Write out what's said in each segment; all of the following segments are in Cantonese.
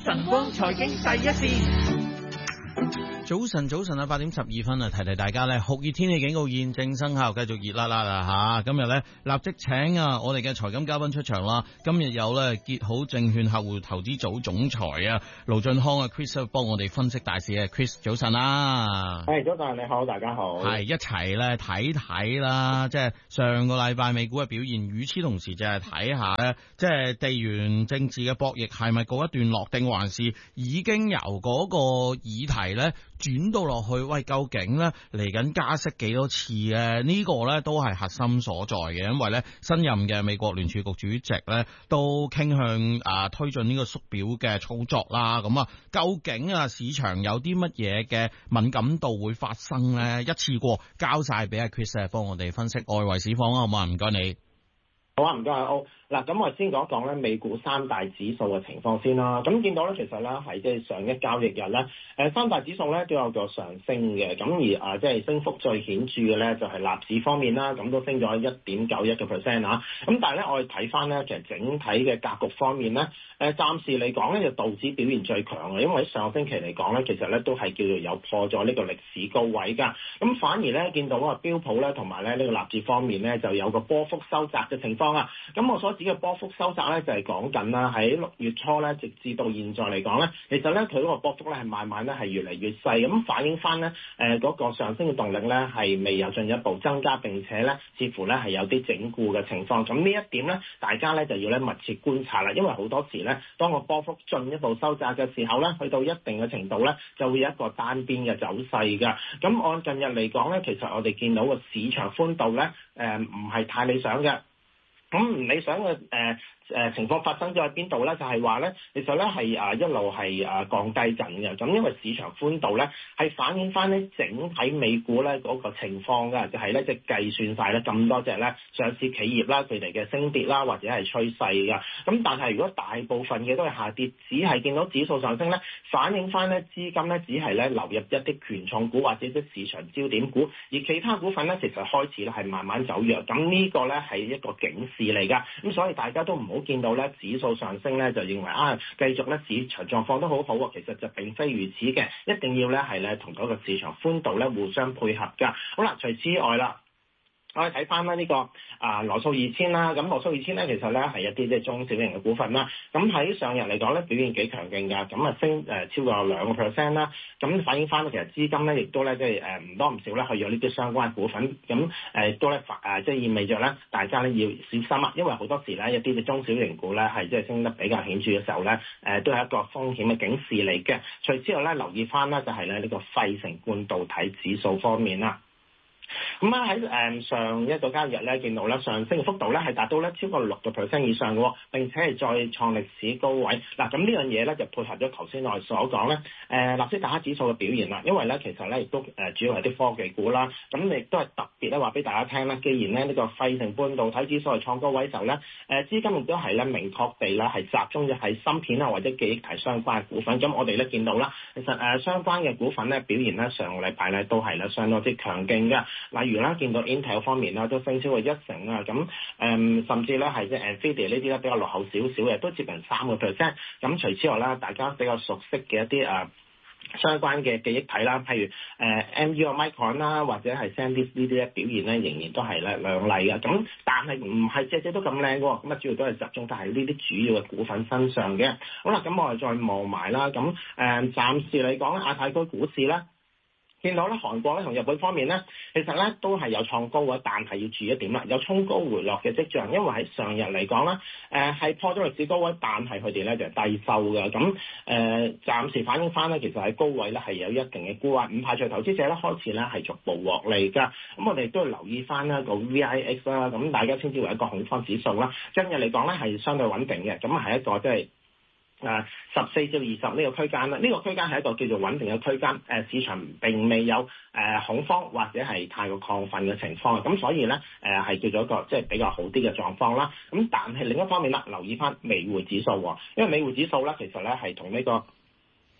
晨光財經第一線。 早晨啊，8點12分啊，提大家咧，酷熱天氣警告現正生效，繼續熱辣辣啦吓！今日咧立即請我哋嘅財金嘉賓出場啦。今日有咧結好證券客戶投資組總裁啊盧駿匡啊 Chris 幫我哋分析大市嘅 Chris 早晨啦。 係早晨，你好，大家好。 係一齊咧睇睇啦，即係上個禮拜美股嘅表現，與此同時就係睇下咧，即係地緣政治嘅博弈係咪告一段落，定還是已經由嗰個議題咧轉到落去？喂，究竟咧嚟緊加息幾多次咧？呢個咧都係核心所在嘅，因為咧新任嘅美國聯儲局主席咧都傾向推進呢個縮表嘅操作啦。咁啊，究竟市場有啲乜嘢嘅敏感度會發生咧？一次過交晒俾阿 Chris 幫我哋分析外圍市況啊，好嘛？唔該你。 好啊，唔該阿歐。嗱，咁我先講一講咧美股三大指數嘅情況先啦。咁見到咧，其實咧係即係上一交易日咧，三大指數咧都有個上升嘅。咁而即係升幅最顯著嘅咧就係納指方面啦，咁都升咗1.91%啊。咁但係咧我哋睇翻咧，其實整體嘅格局方面咧，暫時嚟講咧就道指表現最強嘅，因為喺上個星期嚟講咧，其實咧都係叫做有破咗呢個歷史高位㗎。咁反而咧見到個標普咧同埋咧呢個納指方面咧就有個波幅收窄嘅情況啊。咁我所指嘅波幅收窄咧，就係講緊啦，喺6月初咧，直至到現在嚟講咧，其實咧佢嗰個波幅咧係慢慢咧係越嚟越細，咁反映翻咧嗰個上升嘅動力咧係未有進一步增加，並且咧似乎咧係有啲整固嘅情況。咁呢一點咧，大家咧就要咧密切觀察啦，因為好多時咧，當個波幅進一步收窄嘅時候咧，去到一定嘅程度咧，就會有一個單邊嘅走勢㗎。咁按近日嚟講咧，其實我哋見到個市場寬度咧，唔係太理想嘅。咁唔理想嘅情況發生咗喺邊度咧？就係話咧，其實咧係一路係降低緊嘅。咁因為市場寬度咧係反映翻咧整體美股咧嗰個情況㗎，就係咧即係計算晒咧咁多隻咧上市企業啦佢哋嘅升跌啦或者係趨勢㗎。咁但係如果大部分嘅都係下跌，只係見到指數上升咧，反映翻咧資金咧只係咧流入一啲權重股或者啲市場焦點股，而其他股份咧其實開始咧係慢慢走弱。咁呢個咧係一個警示嚟㗎。咁所以大家都唔好見到咧指數上升咧就認為繼續咧市場狀況都好好喎，其實就並非如此嘅，一定要咧係咧同嗰個市場寬度咧互相配合㗎。好啦，除此之外啦。我哋睇翻咧呢個羅素2000啦，咁羅素2000咧其實咧係一啲即係中小型嘅股份啦，咁喺上日嚟講咧表現幾強勁㗎，咁升超過2%啦，咁反映翻咧其實資金咧亦都咧即係唔多唔少咧去咗呢啲相關嘅股份，咁都咧即係意味着咧大家咧要小心啊，因為好多時咧一啲嘅中小型股咧係即係升得比較顯著嘅時候咧，都係一個風險嘅警示嚟嘅。除此之外咧留意翻咧就係咧呢個費城半導體指數方面啦。咁喺上一個交易日咧，見到咧上升嘅幅度咧係達到咧超過6% 以上嘅，並且係再創歷史高位。嗱，咁呢樣嘢咧就配合咗頭先我哋所講咧，納斯達克指數嘅表現啦。因為咧其實咧亦都主要係啲科技股啦，咁亦都係特別咧話俾大家聽啦。既然咧呢個費城半導體指數係創高位嘅時候咧，資金亦都係咧明確地咧係集中咗喺芯片啊或者記憶體相關嘅股份。咁我哋咧見到啦，其實相關嘅股份咧表現咧上個禮拜咧都係咧相當之強勁嘅。例如啦，見到 Intel 方面啦，都升超過1成啊，咁甚至咧係即係 Nvidia 呢啲咧比較落後少少嘅，都接近3%。咁除此之外啦，大家比較熟悉嘅一啲相關嘅記憶體啦，譬如MU 啊 Micron 啦，或者係 SanDisk 呢啲咧表現咧仍然都係咧亮麗嘅。咁但係唔係隻隻都咁靚喎，咁主要都係集中喺呢啲主要嘅股份身上嘅。好啦，咁我哋再望埋啦，咁暫時嚟講亞太區股市咧。見到咧，韓國咧同日本方面咧，其實咧都係有創高嘅，但係要注意一點啦，有衝高回落嘅跡象，因為喺上日嚟講啦，係破咗歷史高位，但係佢哋咧就低收嘅，咁暫時反映翻咧，其實喺高位咧係有一定嘅沽壓，唔排除投資者咧開始咧係逐步獲利㗎，咁我哋都要留意翻呢個 VIX 啦，咁大家稱之為一個恐慌指數啦，今日嚟講咧係相對穩定嘅，咁係一個即係。14至20呢個區間啦，呢個區間係一個叫做穩定嘅區間，市場並未有恐慌或者係太過亢奮嘅情況，咁所以咧係叫做一個即係比較好啲嘅狀況啦。咁但係另一方面啦，留意翻美匯指數喎，因為美匯指數咧其實咧係同呢個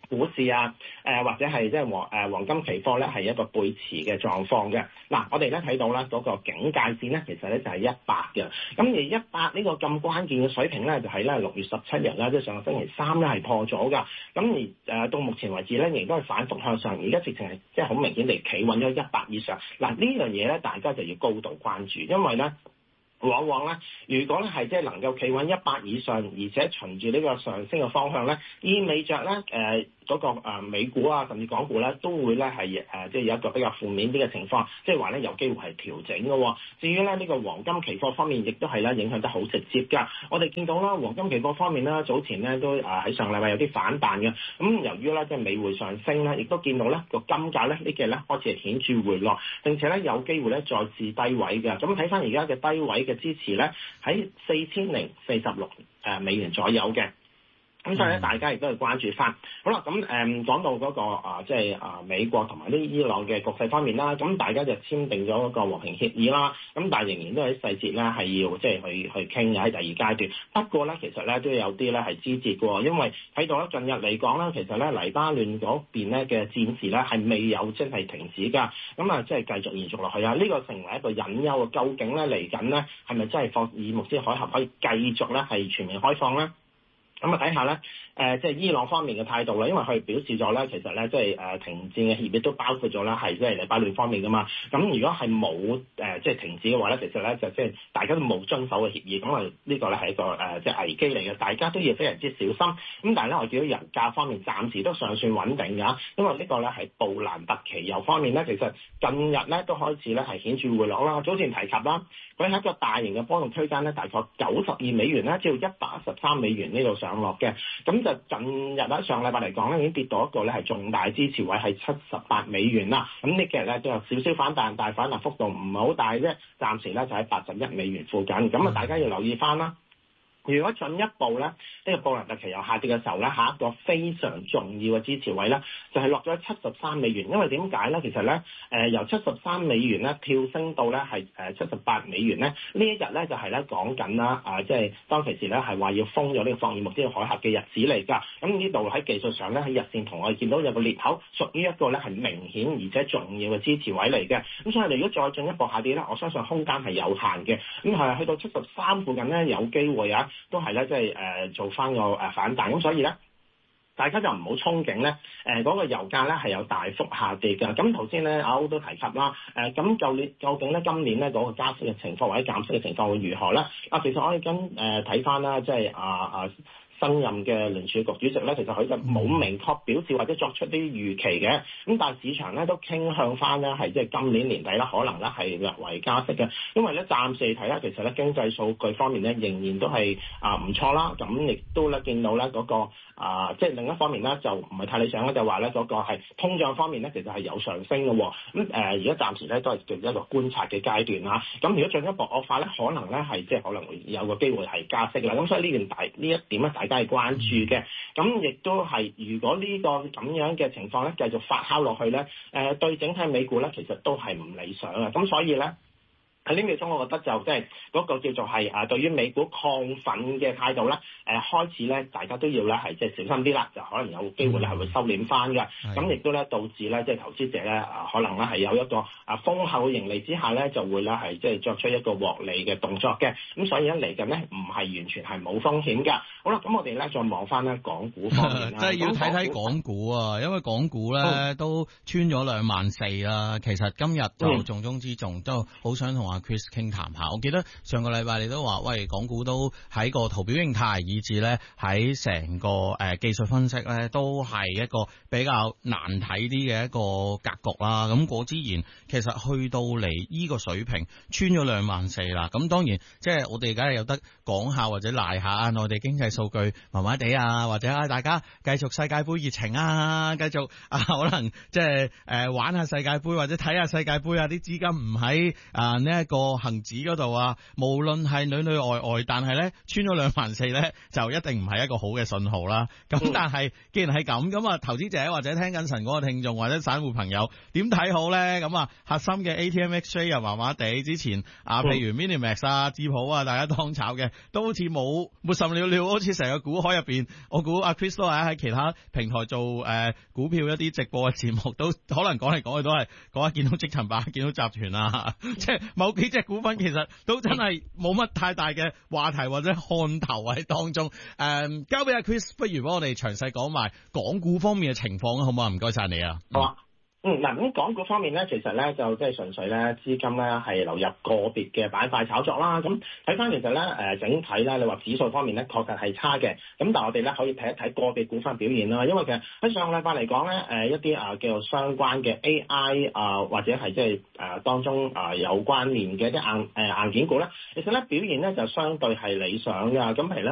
股市啊，或者係即係黃金期貨咧係一個背馳嘅狀況嘅。嗱，我哋咧睇到啦嗰個警戒線咧，其實咧就係100嘅。咁而100呢個咁關鍵嘅水平咧，就係咧6月17日啦，即係上個星期三咧係破咗㗎。咁而到目前為止咧，亦都係反覆向上，而家直情係即係好明顯地企穩咗100以上。嗱，呢樣嘢咧，大家就要高度關注，因為咧。往往咧，如果咧係即係能夠企穩100以上，而且循住呢個上升嘅方向咧，意味着咧嗰個美股啊，甚至港股咧，都會咧係即係有一個比較負面啲嘅情況，即係話咧有機會係調整嘅。至於咧呢個黃金期貨方面，亦都係咧影響得好直接㗎。我哋見到啦，黃金期貨方面咧，早前咧都喺上禮拜有啲反彈嘅。咁由於咧即係美匯上升咧，亦都見到咧個金價咧呢幾日咧開始係顯著回落，並且咧有機會咧再試低位嘅。咁睇翻而家嘅低位嘅支持咧喺4046美元左右嘅。咁所以咧，大家亦都係關注翻。好啦，咁講到嗰個即係美國同埋呢伊朗嘅局勢方面啦，咁大家就簽訂咗嗰個和平協議啦。咁但係仍然都喺細節咧係要即係去傾嘅喺第二階段。不過咧，其實咧都有啲咧係枝節嘅，因為睇到咧近日嚟講咧，其實咧黎巴嫩嗰邊咧嘅戰事咧係未有真係停止㗎。咁啊，即係繼續延續落去啊！呢個成為一個隱憂啊！究竟咧嚟緊咧係咪真係霍爾木茲海峽可以繼續咧係全面開放咧？咁啊睇下咧，即係伊朗方面嘅態度啦，因為佢表示咗咧，其實咧即係停戰嘅協議都包括咗啦，係即係黎巴嫩方面噶嘛。咁如果係冇即係停止嘅話咧，其實咧就即係大家都冇遵守嘅協議，咁啊呢個咧係一個即係危機嚟嘅，大家都要非常之小心。咁但係咧，我見到油價方面暫時都尚算穩定㗎，因為呢個咧係布蘭特期油方面咧，其實近日咧都開始咧係顯著回落啦。早前提及啦，佢喺一個大型嘅波動區間咧，大概92美元咧，至到113美元呢度上落嘅。咁就近日咧，上禮拜嚟講咧，已經跌到一個咧係重大支持位係78美元啦。咁呢幾日咧都有少少反彈，但係反彈幅度唔係好大啫。暫時咧就喺81美元附近。咁啊，大家要留意翻啦。如果進一步咧，呢個布蘭特期油下跌嘅時候咧，下一個非常重要嘅支持位咧，就係落咗73美元。因為點解咧？其實咧，由73美元咧跳升到咧係78美元咧，呢一日咧就係咧講緊啦，即係當其時咧係話要封咗呢個霍爾木茲海峽嘅日子嚟㗎。咁呢度喺技術上咧喺日線圖我哋見到有個裂口，屬於一個咧係明顯而且重要嘅支持位嚟嘅。咁所以你如果再進一步下跌咧，我相信空間係有限嘅。咁係去到73附近咧有機會啊！都係咧，即係做翻個反彈，咁所以咧，大家就唔好憧憬咧，嗰個油價咧係有大幅下跌嘅。咁頭先咧阿歐都提及啦，咁究竟咧今年咧嗰個加息嘅情況或者減息嘅情況會如何咧？其實我哋睇翻啦，即係新任嘅聯儲局主席咧，其實佢就冇明確表示或者作出啲預期嘅，咁但係市場咧都傾向翻咧係即係今年年底啦，可能咧係略為加息嘅，因為咧暫時嚟睇咧，其實咧經濟數據方面咧仍然都係唔錯啦，咁亦都咧見到咧嗰個即係另一方面咧就唔係太理想咧，就話咧嗰個係通脹方面咧其實係有上升嘅喎，咁而家暫時咧都係做一個觀察嘅階段啦，咁如果進一步惡化咧，可能咧係即係可能會有個機會係加息啦，咁所以呢一點咧大家係關注嘅，咁亦都係如果呢個咁樣嘅情況咧繼續發酵落去咧，對整體美股咧其實都係唔理想嘅，咁所以咧。喺呢秒鐘，我覺得就即係嗰個叫做係對於美股亢奮嘅態度咧，開始咧大家都要咧係即係小心啲啦，就可能有機會咧係會收斂翻嘅。咁亦都咧導致咧即係投資者咧可能咧係有一個豐厚盈利之下咧就會咧係即係作出一個獲利嘅動作嘅。咁所以咧嚟緊咧唔係完全係冇風險㗎。好啦，咁我哋咧再望翻咧港股方面啦， 即係要睇睇港股啊，因為港股咧都穿咗24,000啦。其實今日就重中之重，都好想同Chris 傾談下，我記得上個禮拜你都話，喂，港股都喺個圖表形態，以至咧喺成個技術分析咧，都係一個比較難睇啲嘅一個格局啦。咁果之然，其實去到嚟依個水平，穿咗24,000啦。咁當然，即係我哋梗係有得講下或者賴下內地經濟數據麻麻地啊，或者大家繼續世界盃熱情啊，繼續可能即係玩下世界盃或者睇下世界盃啊，啲資金唔喺呢一個恒指嗰度啊，無論係裏裏外外，但係咧穿咗24000咧，就一定唔係一個好嘅信號啦。咁但係既然係咁啊，投資者或者聽緊晨嗰個聽眾或者散戶朋友點睇好咧？咁啊，核心嘅 ATMXJ 又麻麻地，之前譬如 Minimax 啊、智普啊，大家當炒嘅都好似冇甚了了，好似成個股海入邊，我估阿 Chris 都係喺其他平台做股票一啲直播嘅節目，都可能講嚟講去都係講下見到積層板、見到集團啊，即係某幾隻股份其實都真係冇乜太大嘅話題或者看頭喺當中。交俾阿 Chris， 不如幫我哋詳細講埋港股方面嘅情況好唔好？唔該晒你啊。 好啊。嗱，咁港股方面咧，其實咧就即係純粹咧資金咧係流入個別嘅板塊炒作啦。咁睇翻其實咧整體咧，你話指數方面咧確實係差嘅。咁但係我哋咧可以睇一睇個別股份表現啦。因為其實喺上個禮拜嚟講咧，一啲叫做相關嘅 AI 或者係即係當中有關聯嘅一啲硬件股咧，其實咧表現咧就相對係理想㗎。咁譬如咧。